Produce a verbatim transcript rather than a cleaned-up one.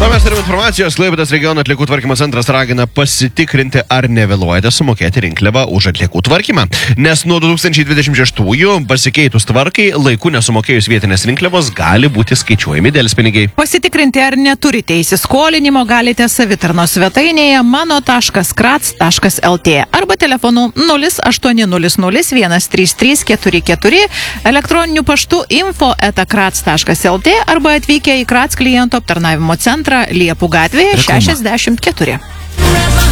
mes turime informacijos, Klaipėdos regiono atliekų tvarkymo centras ragina pasitikrinti, ar nevėluojate sumokėti rinkliavą už atliekų tvarkymą. Nes nuo du tūkstančiai dvidešimt šeštųjų pasikeitus tvarkai, laiku nesumokėjus vietinės rinkliavos gali būti skaičiuojami delspinigiai. Pasitikrinti, ar neturite įsiskolinimo, galite savitarnos svetainėje mano taškas krats taškas lt arba telefonu nulis aštuoni nulis nulis vienas trys trys keturi keturi, elektroniniu paštu info eta krats taškas lt arba atvykę į Krats klientų aptarnavimo centrą Liepų gatvėje šešiasdešimt keturi.